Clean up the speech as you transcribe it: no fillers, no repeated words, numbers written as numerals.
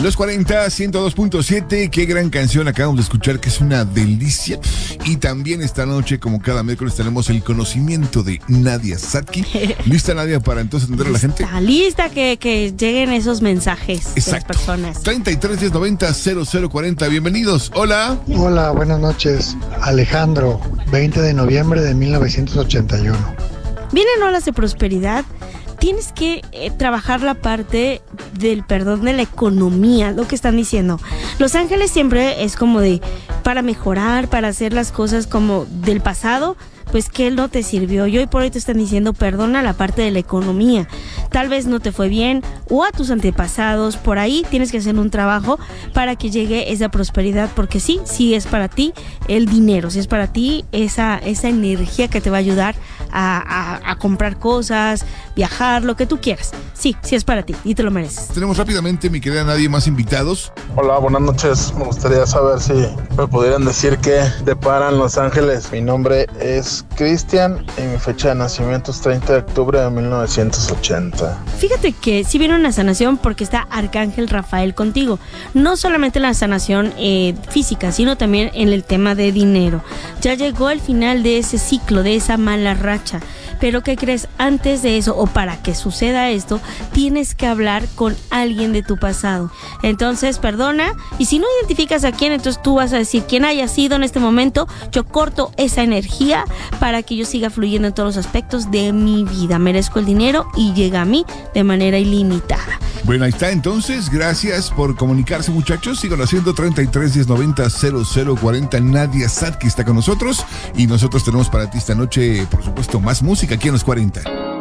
Los 40, 102.7, qué gran canción acabamos de escuchar, que es una delicia. Y también esta noche, como cada miércoles, tenemos el conocimiento de Nadia Sadki. ¿Lista, Nadia, para entonces atender a la gente? Está lista, que lleguen esos mensajes. Exacto. De las personas. 33 10 90 0040, bienvenidos. Hola. Hola, buenas noches. Alejandro, 20 de noviembre de 1981. Vienen olas de prosperidad. Tienes que trabajar la parte del perdón de la economía, lo que están diciendo. Los ángeles siempre es como de, para mejorar, para hacer las cosas como del pasado, pues que él no te sirvió. Y hoy por hoy te están diciendo, perdona la parte de la economía. Tal vez no te fue bien, o a tus antepasados, por ahí tienes que hacer un trabajo para que llegue esa prosperidad, porque sí es para ti el dinero, sí es para ti esa energía que te va a ayudar a comprar cosas, viajar, lo que tú quieras. Sí es para ti y te lo mereces. Tenemos rápidamente, mi querida Nadia, más invitados. Hola, buenas noches. Me gustaría saber si me pudieran decir qué deparan los ángeles. Mi nombre es Cristian y mi fecha de nacimiento es 30 de octubre de 1980. Fíjate que sí viene una sanación porque está Arcángel Rafael contigo. No solamente la sanación física, sino también en el tema de dinero. Ya llegó el final de ese ciclo, de esa mala racha. Pero ¿qué crees? Antes de eso, o para que suceda esto, tienes que hablar con alguien de tu pasado. Entonces, perdona, y si no identificas a quién, entonces tú vas a decir quién haya sido en este momento. Yo corto esa energía para que yo siga fluyendo en todos los aspectos de mi vida. Merezco el dinero y llega a mí de manera ilimitada. Bueno, ahí está entonces. Gracias por comunicarse, muchachos. Sigan haciendo 33 10 90 0040. Nadia Sadki está con nosotros y nosotros tenemos para ti esta noche, por supuesto, más música aquí en los 40.